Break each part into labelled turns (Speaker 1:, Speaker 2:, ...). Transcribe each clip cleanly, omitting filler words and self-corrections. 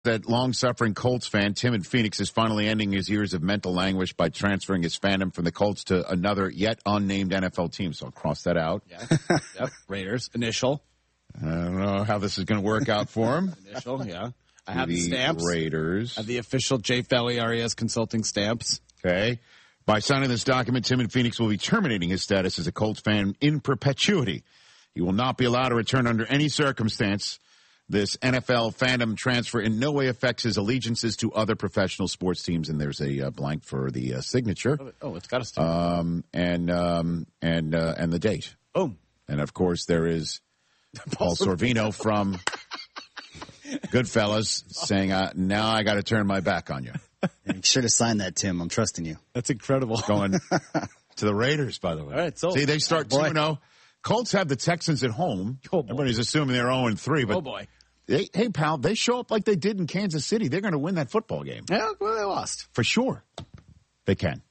Speaker 1: That long-suffering Colts fan, Tim in Phoenix, is finally ending his years of mental anguish by transferring his fandom from the Colts to another yet unnamed NFL team. So I'll cross that out.
Speaker 2: Yeah. Yep. Raiders, initial.
Speaker 1: I don't know how this is going to work out for him.
Speaker 2: Initial, yeah. I have the stamps.
Speaker 1: Raiders.
Speaker 2: I have the official J. Felly RES Consulting stamps.
Speaker 1: Okay. By signing this document, Tim in Phoenix will be terminating his status as a Colts fan in perpetuity. He will not be allowed to return under any circumstance. This NFL fandom transfer in no way affects his allegiances to other professional sports teams, and there's a blank for the signature.
Speaker 2: Oh, it's got a stamp.
Speaker 1: And the date.
Speaker 2: Boom.
Speaker 1: And of course, there is Paul Sorvino from Goodfellas saying, "Now I got to turn my back on you."
Speaker 3: You should have signed that, Tim. I'm trusting you.
Speaker 2: That's incredible.
Speaker 1: Going to the Raiders, by the way.
Speaker 2: All right, so
Speaker 1: see, they start 2-0. Colts have the Texans at home. Everybody's assuming they're 0-3, but
Speaker 2: boy.
Speaker 1: Hey, pal, they show up like they did in Kansas City. They're going to win that football game.
Speaker 2: Yeah, well, they lost.
Speaker 1: For sure. They can.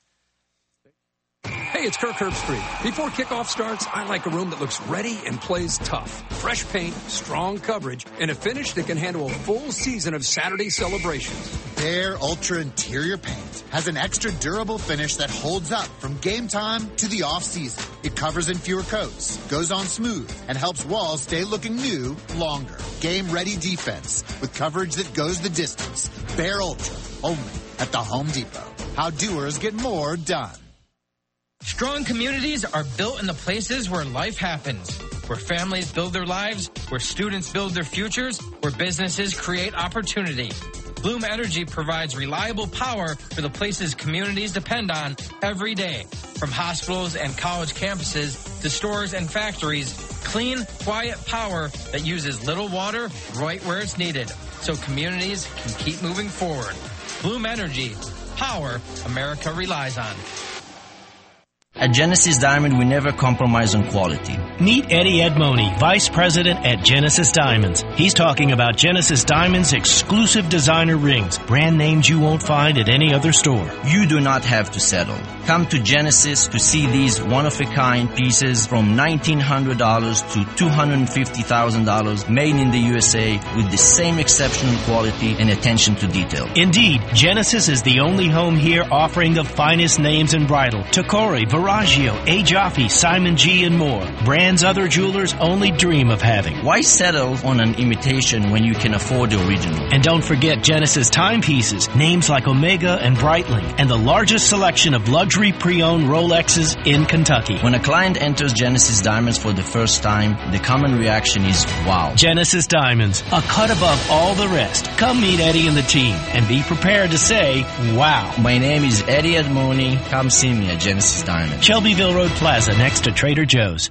Speaker 4: Hey, it's Kirk Herbstreit. Before kickoff starts, I like a room that looks ready and plays tough. Fresh paint, strong coverage, and a finish that can handle a full season of Saturday celebrations.
Speaker 5: Behr Ultra Interior Paint has an extra durable finish that holds up from game time to the off-season. It covers in fewer coats, goes on smooth, and helps walls stay looking new longer. Game-ready defense with coverage that goes the distance. Behr Ultra, only at the Home Depot. How doers get more done.
Speaker 6: Strong communities are built in the places where life happens, where families build their lives, where students build their futures, where businesses create opportunity. Bloom Energy provides reliable power for the places communities depend on every day. From hospitals and college campuses to stores and factories, clean, quiet power that uses little water right where it's needed, so communities can keep moving forward. Bloom Energy, power America relies on.
Speaker 7: At Genesis Diamond, we never compromise on quality.
Speaker 8: Meet Eddie Edmoni, Vice President at Genesis Diamonds. He's talking about Genesis Diamonds' exclusive designer rings, brand names you won't find at any other store.
Speaker 7: You do not have to settle. Come to Genesis to see these one-of-a-kind pieces from $1,900 to $250,000 made in the USA with the same exceptional quality and attention to detail.
Speaker 8: Indeed, Genesis is the only home here offering the finest names in bridal. Tacori, Viraggio, A. Jaffe, Simon G. and more. Brands other jewelers only dream of having.
Speaker 7: Why settle on an imitation when you can afford the original?
Speaker 8: And don't forget Genesis timepieces, names like Omega and Breitling, and the largest selection of luxury pre-owned Rolexes in Kentucky.
Speaker 7: When a client enters Genesis Diamonds for the first time, the common reaction is wow.
Speaker 8: Genesis Diamonds, a cut above all the rest. Come meet Eddie and the team and be prepared to say wow.
Speaker 7: My name is Eddie Edmoni. Come see me at Genesis Diamonds.
Speaker 8: Shelbyville Road Plaza next to Trader Joe's.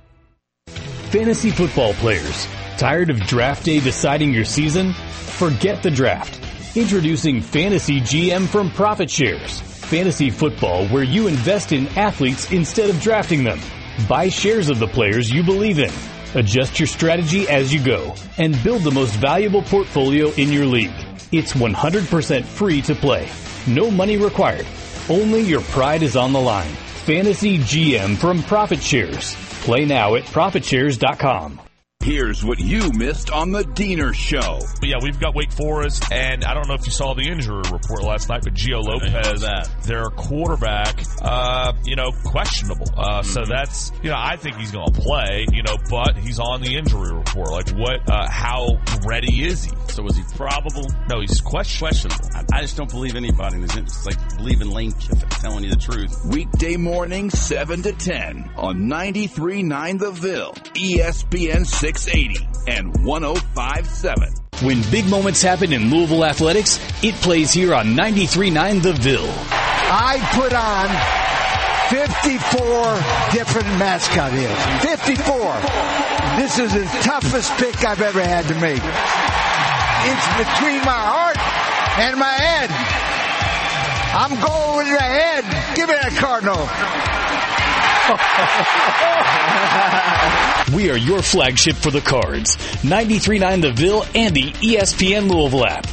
Speaker 9: Fantasy football players, tired of draft day deciding your season? Forget the draft. Introducing Fantasy GM from Profit Shares. Fantasy football where you invest in athletes instead of drafting them. Buy shares of the players you believe in. Adjust your strategy as you go and build the most valuable portfolio in your league. It's 100% free to play. No money required. Only your pride is on the line. Fantasy GM from Profit Shares. Play now at ProfitShares.com.
Speaker 10: Here's what you missed on the Diener Show.
Speaker 11: Yeah, we've got Wake Forest, and I don't know if you saw the injury report last night, but Gio Lopez, their quarterback, questionable. So that's, I think he's going to play, but he's on the injury report. Like how ready is he?
Speaker 12: So is he probable?
Speaker 11: No, he's questionable.
Speaker 12: I just don't believe anybody. It's like believing Lane Kiffin telling you the truth.
Speaker 10: Weekday morning, 7 to 10 on 93.9 The Ville, ESPN 680 and 105.7.
Speaker 9: When big moments happen in Louisville athletics, it plays here on 93.9 The Ville.
Speaker 13: I put on 54 different mascot hits. 54. This is the toughest pick I've ever had to make. It's between my heart and my head. I'm going with the head. Give me that Cardinal.
Speaker 9: We are your flagship for the Cards. 93.9 The Ville and the ESPN Louisville app.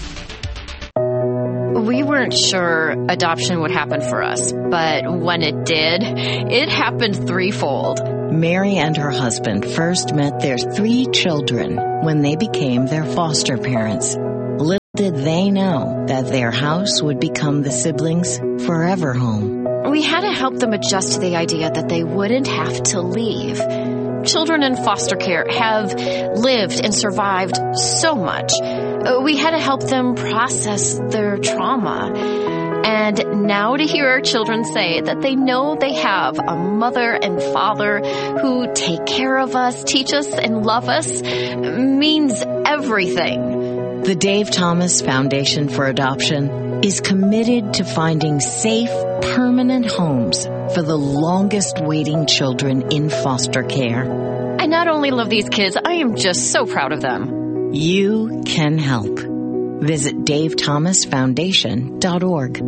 Speaker 14: We weren't sure adoption would happen for us, but when it did, it happened threefold.
Speaker 15: Mary and her husband first met their 3 children when they became their foster parents. Did they know that their house would become the siblings' forever home?
Speaker 14: We had to help them adjust to the idea that they wouldn't have to leave. Children in foster care have lived and survived so much. We had to help them process their trauma. And now to hear our children say that they know they have a mother and father who take care of us, teach us, and love us means everything.
Speaker 15: The Dave Thomas Foundation for Adoption is committed to finding safe, permanent homes for the longest waiting children in foster care.
Speaker 14: I not only love these kids, I am just so proud of them.
Speaker 15: You can help. Visit davethomasfoundation.org.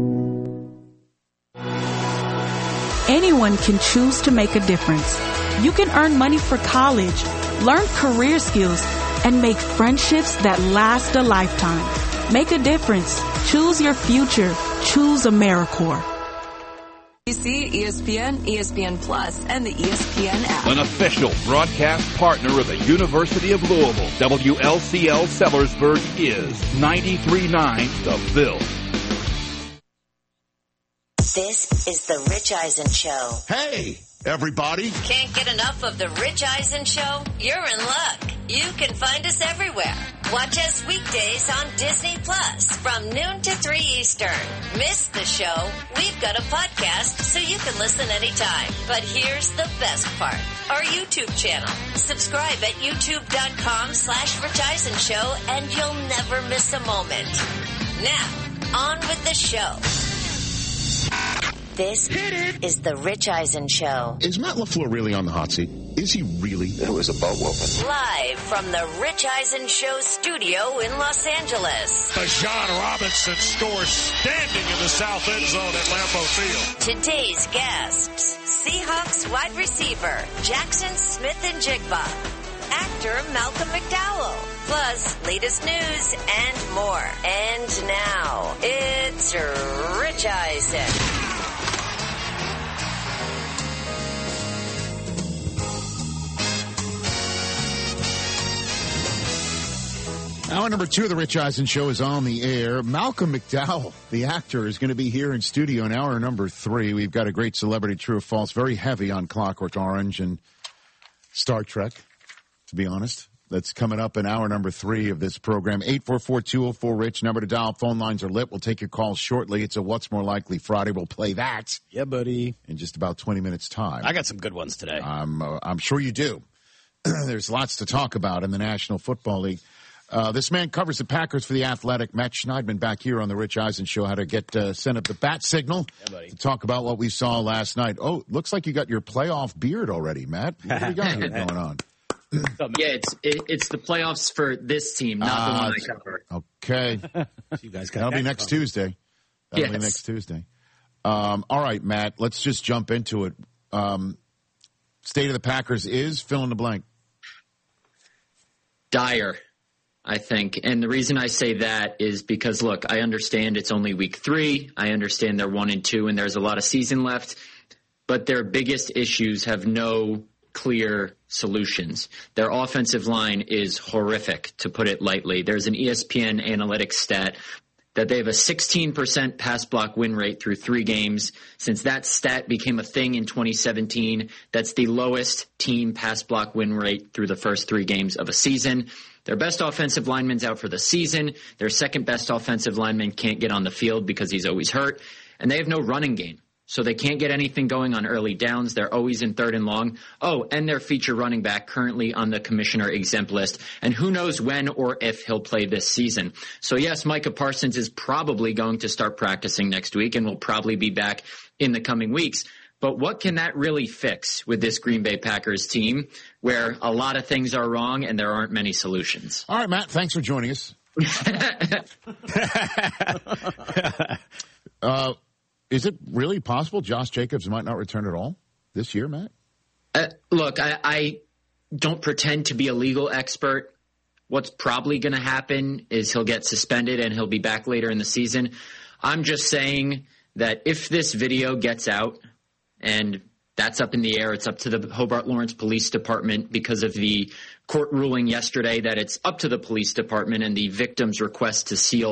Speaker 16: Anyone can choose to make a difference. You can earn money for college, learn career skills, and make friendships that last a lifetime. Make a difference. Choose your future. Choose AmeriCorps.
Speaker 17: ABC, ESPN, ESPN Plus, and the ESPN app.
Speaker 10: An official broadcast partner of the University of Louisville, WLCL Sellersburg is 93.9 The Ville.
Speaker 18: This is the Rich Eisen Show.
Speaker 1: Hey, everybody.
Speaker 18: Can't get enough of the Rich Eisen Show? You're in luck. You can find us everywhere. Watch us weekdays on Disney Plus from noon to 3 Eastern. Miss the show? We've got a podcast so you can listen anytime. But here's the best part. Our YouTube channel. Subscribe at youtube.com/Rich Eisen Show and you'll never miss a moment. Now, on with the show. This is the Rich Eisen Show.
Speaker 1: Is Matt LaFleur really on the hot seat? Is he really?
Speaker 19: It was a boat whooping.
Speaker 18: Live from the Rich Eisen Show studio in Los Angeles.
Speaker 20: Bijan Robinson scores standing in the south end zone at Lambeau Field.
Speaker 18: Today's guests, Seahawks wide receiver Jackson Smith-Njigba, actor Malcolm McDowell, plus latest news and more. And now, it's Rich Eisen.
Speaker 1: Hour number 2 of the Rich Eisen Show is on the air. Malcolm McDowell, the actor, is going to be here in studio in hour number 3. We've got a great celebrity true or false, very heavy on Clockwork Orange and Star Trek, to be honest. That's coming up in hour number 3 of this program. 844-204-RICH, number to dial. Phone lines are lit. We'll take your calls shortly. It's a What's More Likely Friday. We'll play that.
Speaker 2: Yeah, buddy.
Speaker 1: In just about 20 minutes' time.
Speaker 2: I got some good ones today.
Speaker 1: I'm sure you do. There's lots to talk about in the National Football League. This man covers the Packers for The Athletic. Matt Schneidman back here on the Rich Eisen Show. How to get send up the bat signal to talk about what we saw last night. Oh, looks like you got your playoff beard already, Matt. What do you got here going on?
Speaker 21: Yeah, it's the playoffs for this team, not the one I cover.
Speaker 1: Okay.
Speaker 2: You guys
Speaker 1: That'll be next Tuesday. That'll be next Tuesday. All right, Matt, let's just jump into it. State of the Packers is fill in the blank.
Speaker 21: Dire, I think. And the reason I say that is because, look, I understand it's only week 3. I understand they're 1-2 and there's a lot of season left. But their biggest issues have no clear solutions. Their offensive line is horrific, to put it lightly. There's an ESPN analytics stat that they have a 16% pass block win rate through 3 games. Since that stat became a thing in 2017, that's the lowest team pass block win rate through the first 3 games of a season. Their best offensive lineman's out for the season. Their second best offensive lineman can't get on the field because he's always hurt. And they have no running game. So they can't get anything going on early downs. They're always in 3rd and long. Oh, and their feature running back currently on the commissioner exempt list. And who knows when or if he'll play this season. So yes, Micah Parsons is probably going to start practicing next week and will probably be back in the coming weeks. But what can that really fix with this Green Bay Packers team where a lot of things are wrong and there aren't many solutions?
Speaker 1: All right, Matt, thanks for joining us. Is it really possible Josh Jacobs might not return at all this year, Matt?
Speaker 21: Look, I don't pretend to be a legal expert. What's probably going to happen is he'll get suspended and he'll be back later in the season. I'm just saying that if this video gets out, and that's up in the air, it's up to the Hobart Lawrence Police Department because of the court ruling yesterday that it's up to the police department and the victim's request to seal